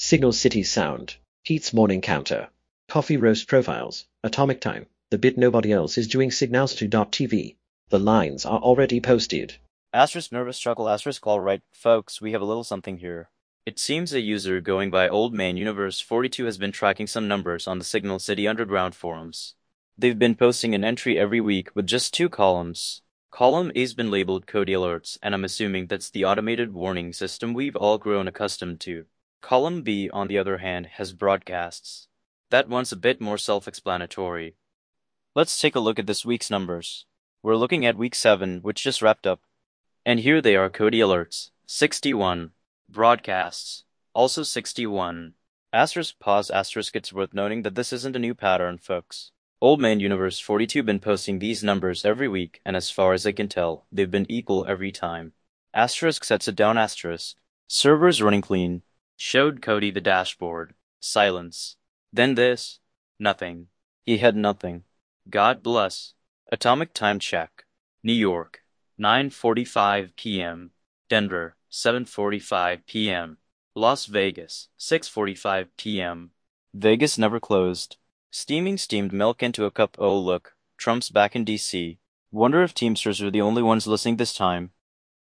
Signal City Sound, Pete's Morning Counter, Coffee Roast Profiles, Atomic Time, The Bit Nobody Else is Doing Signals2.tv. The lines are already posted. Asterisk nervous struggle asterisk alright folks, we have a little something here. It seems a user going by Old Man Universe 42 has been tracking some numbers on the Signal City Underground forums. They've been posting an entry every week with just 2 columns. Column A's been labeled Cody Alerts, and I'm assuming that's the automated warning system we've all grown accustomed to. Column B, on the other hand, has broadcasts. That one's a bit more self-explanatory. Let's take a look at this week's numbers. We're looking at week 7, which just wrapped up. And here they are, Cody Alerts. 61. Broadcasts. Also 61. Asterisk pause asterisk it's worth noting that this isn't a new pattern, folks. Old Man Universe 42 been posting these numbers every week, and as far as I can tell, they've been equal every time. Asterisk sets it down asterisk. Servers running clean. Showed Cody the dashboard. Silence. Then this. Nothing. He had nothing. God bless. Atomic time check. New York. 9:45 p.m. Denver, 7:45 p.m. Las Vegas, 6:45 p.m. Vegas never closed. Steaming steamed milk into a cup. Oh look, Trump's back in D.C. Wonder if Teamsters are the only ones listening this time.